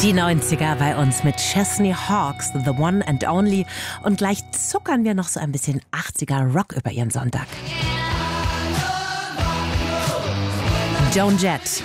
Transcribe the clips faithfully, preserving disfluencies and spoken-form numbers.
Die neunziger bei uns mit Chesney Hawkes, The One and Only. Und gleich zuckern wir noch so ein bisschen achtziger Rock über ihren Sonntag. Joan Jett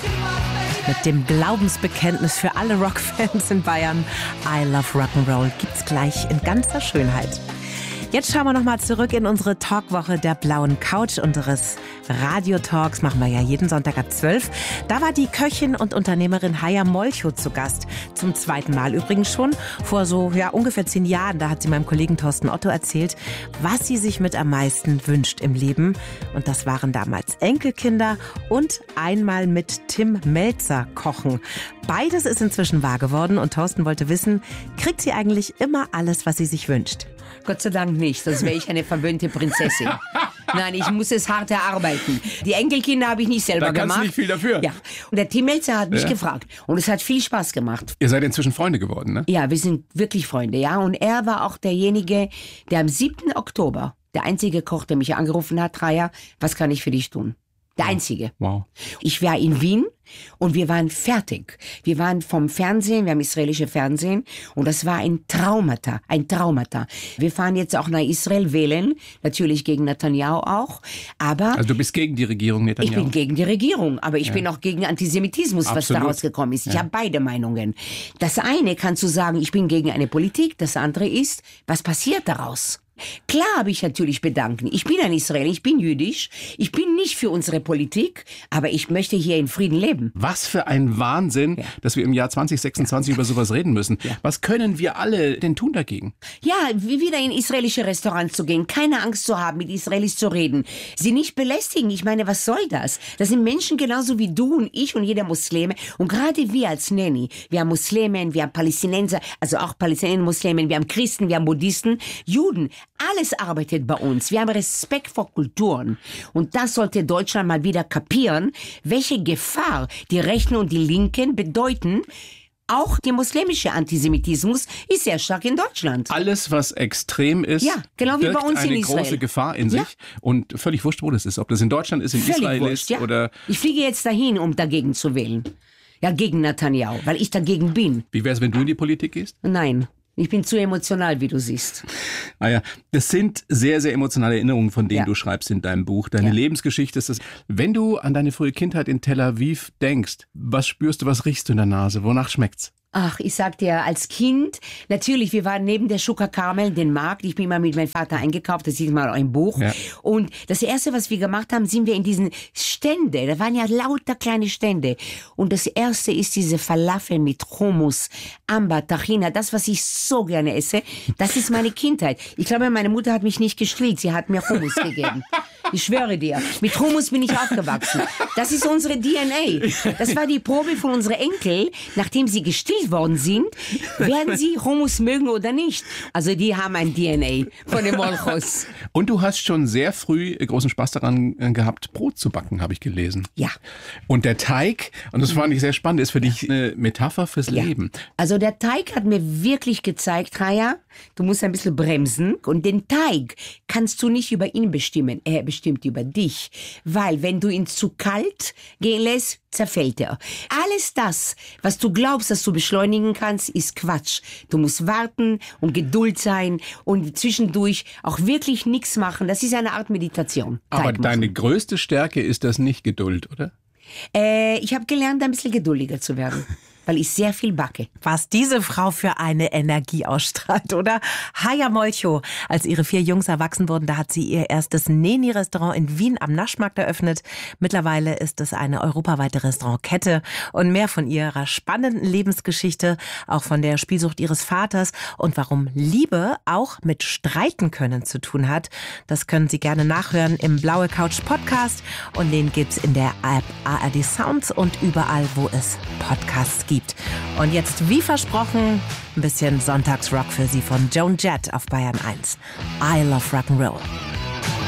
mit dem Glaubensbekenntnis für alle Rockfans in Bayern. I Love Rock'n'Roll gibt's gleich in ganzer Schönheit. Jetzt schauen wir nochmal zurück in unsere Talkwoche der blauen Couch, unseres Radiotalks. Machen wir ja jeden Sonntag ab zwölf. Da war die Köchin und Unternehmerin Haya Molcho zu Gast. Zum zweiten Mal übrigens schon. Vor so ja, ungefähr zehn Jahren, da hat sie meinem Kollegen Thorsten Otto erzählt, was sie sich mit am meisten wünscht im Leben. Und das waren damals Enkelkinder und einmal mit Tim Melzer kochen. Beides ist inzwischen wahr geworden und Thorsten wollte wissen, kriegt sie eigentlich immer alles, was sie sich wünscht? Gott sei Dank nicht, sonst wäre ich eine verwöhnte Prinzessin. Nein, ich muss es hart erarbeiten. Die Enkelkinder habe ich nicht selber da gemacht. Da kannst du nicht viel dafür. Ja. Und der Tim Melzer hat mich ja. gefragt. Und es hat viel Spaß gemacht. Ihr seid inzwischen Freunde geworden, ne? Ja, wir sind wirklich Freunde, ja. Und er war auch derjenige, der am siebten Oktober, der einzige Koch, der mich angerufen hat, Raya, was kann ich für dich tun? Der einzige. Wow. Ich war in Wien und wir waren fertig. Wir waren vom Fernsehen, wir haben israelische Fernsehen und das war ein Traumata, ein Traumata. Wir fahren jetzt auch nach Israel wählen, natürlich gegen Netanyahu auch, aber... Also du bist gegen die Regierung Netanyahu? Ich bin gegen die Regierung, aber ich ja. bin auch gegen Antisemitismus, was Absolut. daraus gekommen ist. Ich ja. habe beide Meinungen. Das eine kannst du sagen, ich bin gegen eine Politik, das andere ist, was passiert daraus? Klar habe ich natürlich Bedanken. Ich bin ein Israeler, ich bin jüdisch, ich bin nicht für unsere Politik, aber ich möchte hier in Frieden leben. Was für ein Wahnsinn, ja. dass wir im Jahr zwanzig sechsundzwanzig ja. über sowas reden müssen. Ja. Was können wir alle denn tun dagegen? Ja, wieder in israelische Restaurants zu gehen, keine Angst zu haben, mit Israelis zu reden, sie nicht belästigen. Ich meine, was soll das? Das sind Menschen genauso wie du und ich und jeder Muslime. Und gerade wir als Nanny, wir haben Muslimen, wir haben Palästinenser, also auch Palästinenser, Muslimen, wir haben Christen, wir haben Buddhisten, Juden. Alles arbeitet bei uns. Wir haben Respekt vor Kulturen. Und das sollte Deutschland mal wieder kapieren, welche Gefahr die Rechten und die Linken bedeuten. Auch der muslimische Antisemitismus ist sehr stark in Deutschland. Alles, was extrem ist, ja, genau wie bei uns eine in Israel. große Gefahr in sich. Ja. Und völlig wurscht, wo das ist. Ob das in Deutschland ist, in völlig Israel wurscht, ist ja. oder... Ich fliege jetzt dahin, um dagegen zu wählen. Ja, gegen Netanyahu, weil ich dagegen bin. Wie wäre es, wenn du in die Politik gehst? Nein. Ich bin zu emotional, wie du siehst. Ah ja, das sind sehr, sehr emotionale Erinnerungen, von denen ja. du schreibst in deinem Buch. Deine ja. Lebensgeschichte ist das. Wenn du an deine frühe Kindheit in Tel Aviv denkst, was spürst du, was riechst du in der Nase? Wonach schmeckt's? Ach, ich sag dir, als Kind, natürlich, wir waren neben der Schuka Carmel, den Markt. Ich bin mal mit meinem Vater eingekauft, das sieht man auch im Buch. Ja. Und das Erste, was wir gemacht haben, sind wir in diesen Stände. Da waren ja lauter kleine Stände. Und das Erste ist diese Falafel mit Hummus, Amber, Tahina, das, was ich so gerne esse. Das ist meine Kindheit. Ich glaube, meine Mutter hat mich nicht gestillt, sie hat mir Hummus gegeben. Ich schwöre dir, mit Hummus bin ich aufgewachsen. Das ist unsere D N A. Das war die Probe von unseren Enkel, nachdem sie gestillt worden sind, werden sie Hummus mögen oder nicht. Also die haben ein D N A von den Molchos. Und du hast schon sehr früh großen Spaß daran gehabt, Brot zu backen, habe ich gelesen. Ja. Und der Teig, und das fand ich sehr spannend, ist für dich eine Metapher fürs ja. Leben. Also der Teig hat mir wirklich gezeigt, Raya, du musst ein bisschen bremsen. Und den Teig kannst du nicht über ihn bestimmen. Er bestimmt über dich. Weil wenn du ihn zu kalt gehen lässt, zerfällt er. Alles das, was du glaubst, dass du beschleunigen kannst, ist Quatsch. Du musst warten und Geduld sein und zwischendurch auch wirklich nichts machen. Das ist eine Art Meditation. Aber deine größte Stärke ist das nicht Geduld, oder? Äh, ich habe gelernt, ein bisschen geduldiger zu werden. Weil ich sehr viel backe. Was diese Frau für eine Energie ausstrahlt, oder? Haya Molcho, als ihre vier Jungs erwachsen wurden, da hat sie ihr erstes Neni-Restaurant in Wien am Naschmarkt eröffnet. Mittlerweile ist es eine europaweite Restaurantkette. Und mehr von ihrer spannenden Lebensgeschichte, auch von der Spielsucht ihres Vaters und warum Liebe auch mit Streiten können zu tun hat, das können Sie gerne nachhören im Blaue Couch Podcast. Und den gibt's in der App A R D Sounds und überall, wo es Podcasts gibt. Und jetzt, wie versprochen, ein bisschen Sonntagsrock für Sie von Joan Jett auf Bayern eins. I Love Rock'n'Roll.